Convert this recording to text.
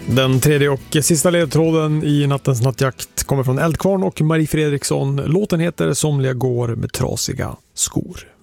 Den tredje och sista ledtråden i nattens nattjakt kommer från Eldkvarn och Marie Fredriksson. Låten heter Somliga går med trasiga skor.